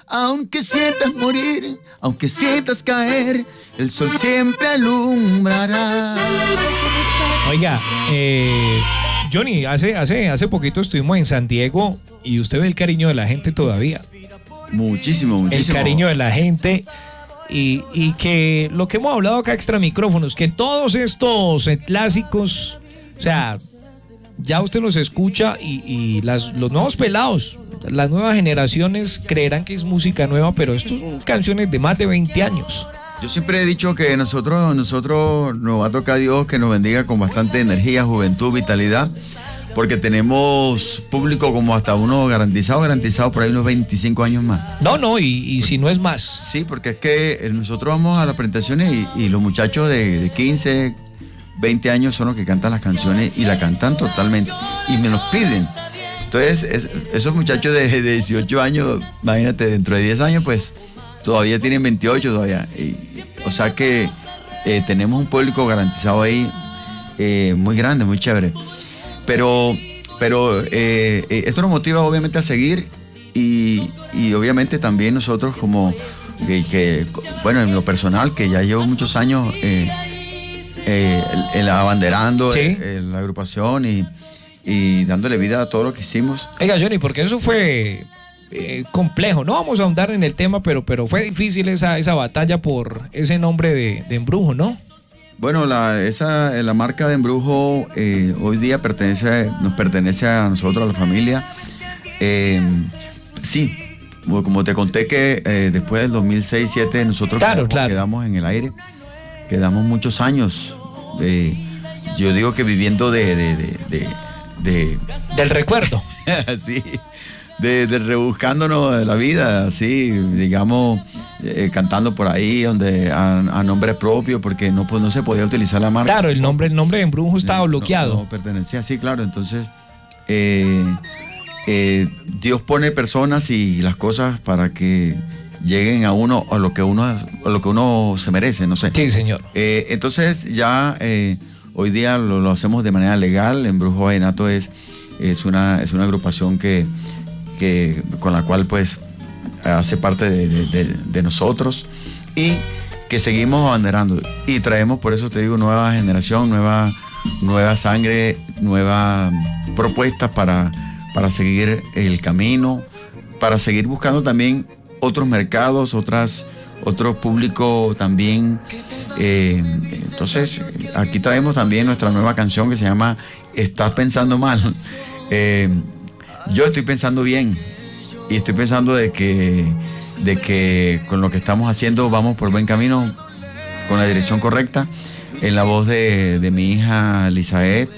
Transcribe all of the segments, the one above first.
Aunque sientas morir, aunque sientas caer, el sol siempre alumbrará. Oiga, Johnny, hace poquito estuvimos en San Diego y usted ve el cariño de la gente todavía. Muchísimo. El cariño de la gente y que lo que hemos hablado acá extra micrófonos, que todos estos clásicos, o sea, ya usted los escucha y los nuevos pelados, las nuevas generaciones creerán que es música nueva, pero esto son canciones de más de 20 años. Yo siempre he dicho que nosotros nos va a tocar Dios que nos bendiga con bastante energía, juventud, vitalidad, porque tenemos público como hasta uno garantizado por ahí unos 25 años más. No, y si no es más. Sí, porque es que nosotros vamos a las presentaciones y los muchachos de 15, 20 años son los que cantan las canciones y la cantan totalmente y me los piden. Entonces, esos muchachos de 18 años, imagínate, dentro de 10 años, pues todavía tienen 28 todavía. O sea que tenemos un público garantizado ahí muy grande, muy chévere. Pero esto nos motiva obviamente a seguir y obviamente también nosotros como bueno, en lo personal, que ya llevo muchos años abanderando ¿sí? La agrupación y dándole vida a todo lo que hicimos. Oiga, Johnny, porque eso fue complejo. No vamos a ahondar en el tema, pero fue difícil esa batalla por ese nombre de Embrujo, ¿no? Bueno, la marca de Embrujo hoy día nos pertenece a nosotros, a la familia. Sí, como te conté que después del 2006-2007 nosotros quedamos en el aire. Quedamos muchos años, yo digo que viviendo del recuerdo. Sí, de rebuscándonos de la vida, así, digamos, cantando por ahí donde a nombre propio, porque no se podía utilizar la marca. Claro, el nombre de Embrujo estaba bloqueado. No pertenecía, sí, claro. Entonces, Dios pone personas y las cosas para que lleguen a uno a lo que uno se merece, no sé. Sí, señor. Entonces ya hoy día lo hacemos de manera legal. Embrujo Vallenato es una agrupación que con la cual pues hace parte de nosotros y que seguimos abanderando y traemos, por eso te digo, nueva generación, nueva sangre, nuevas propuestas para seguir el camino, para seguir buscando también otros mercados, otro público también. Entonces, aquí traemos también nuestra nueva canción que se llama Estás pensando mal. Yo estoy pensando bien y estoy pensando de que con lo que estamos haciendo vamos por buen camino, con la dirección correcta, en la voz de mi hija Lizaet.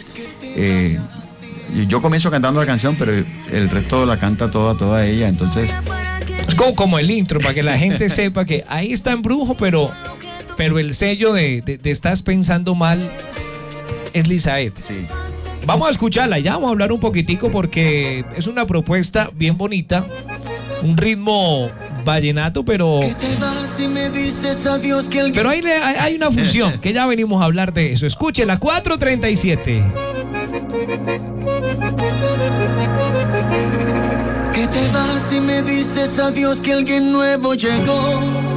Yo comienzo cantando la canción, pero el resto la canta toda ella, entonces... Es como el intro, para que la gente sepa que ahí está Embrujo, pero el sello de Estás pensando mal es Lizaet. Sí. Vamos a escucharla, ya vamos a hablar un poquitico porque es una propuesta bien bonita, un ritmo vallenato, pero hay una fusión, que ya venimos a hablar de eso. Escúchela, 4:37. Que te vas y me dices adiós, que alguien nuevo llegó.